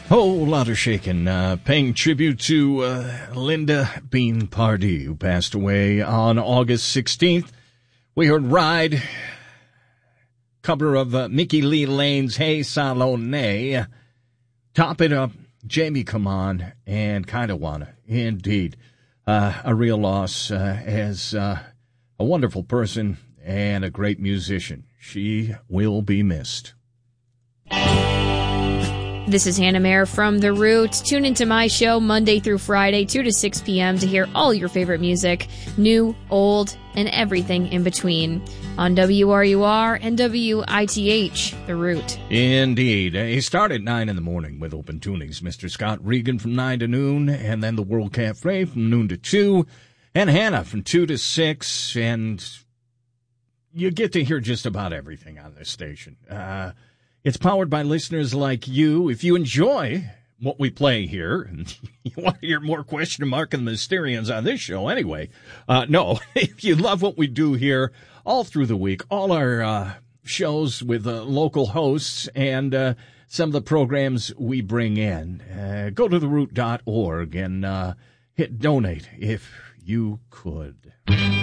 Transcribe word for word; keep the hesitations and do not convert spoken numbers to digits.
Whole lot of shaking, uh, paying tribute to uh, Linda Bean Pardee, who passed away on August sixteenth. We heard Ride, cover of uh, Mickey Lee Lane's Hey Salome. Top it up, Jamie Come On, and Kinda Wanna. Indeed, uh, a real loss uh, as uh, a wonderful person and a great musician. She will be missed. This is Hannah Mayer from The Root. Tune into my show Monday through Friday, two to six p.m. to hear all your favorite music, new, old, and everything in between. On W R U R and W I T H, The Root. Indeed. He started at nine in the morning with open tunings. Mister Scott Regan from nine to noon, and then the World Cafe from noon to two, and Hannah from two to six, and you get to hear just about everything on this station. Uh... It's powered by listeners like you. If you enjoy what we play here, and you want to hear more Question Mark and the Mysterians on this show anyway, uh, no, if you love what we do here all through the week, all our uh, shows with uh, local hosts and uh, some of the programs we bring in, uh, go to the root dot org and uh, hit donate if you could.